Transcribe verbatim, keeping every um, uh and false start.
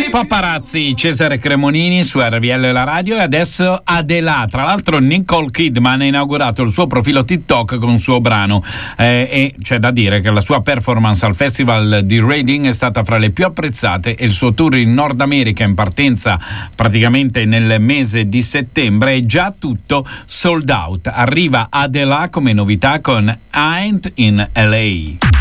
Paparazzi, Cesare Cremonini su R V L La Radio, e adesso Adela. Tra l'altro Nicole Kidman ha inaugurato il suo profilo TikTok con un suo brano eh, e c'è da dire che la sua performance al Festival di Reading è stata fra le più apprezzate e il suo tour in Nord America, in partenza praticamente nel mese di settembre, è già tutto sold out. Arriva Adela come novità con Ain't in L A.